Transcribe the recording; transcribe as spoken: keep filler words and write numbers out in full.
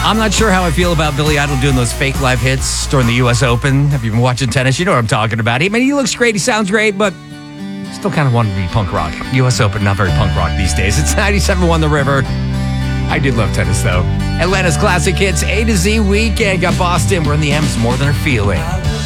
I'm not sure how I feel about Billy Idol doing those fake live hits during the U S Open. Have you been watching tennis? You know what I'm talking about. I mean, he looks great. He sounds great, but still kind of wanted to be punk rock. U S Open, not very punk rock these days. It's ninety-seven point one The River. I did love tennis, though. Atlanta's classic hits, A to Z weekend. Got Boston. We're in the M's more than a feeling.